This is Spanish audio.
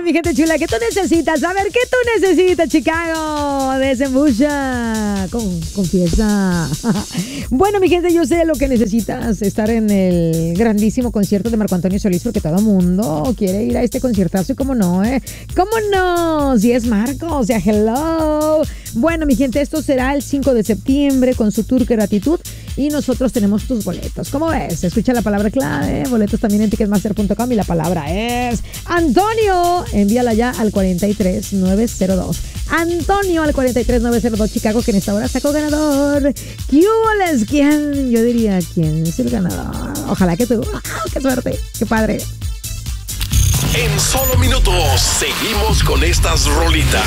mi gente chula, ¿qué tú necesitas? A ver, ¿qué tú necesitas, Chicago? Desembucha. Confiesa. Bueno, mi gente, yo sé lo que necesitas. Estar en el grandísimo concierto de Marco Antonio Solís, porque todo mundo quiere ir a este conciertazo. Y cómo no, ¿eh? ¿Cómo no? Si es Marco, o sea, hello. Bueno, mi gente, esto será el 5 de septiembre con su tour Gratitud. Y nosotros tenemos tus boletos. ¿Cómo ves? Escucha la palabra clave. Boletos también en ticketmaster.com y la palabra es Antonio. Envíala ya al 43902. Antonio al 43902, Chicago, que en esta hora sacó ganador. ¿Quién? Yo diría, ¿quién es el ganador? Ojalá que tú. ¡Qué suerte! ¡Qué padre! En solo minutos seguimos con estas rolitas.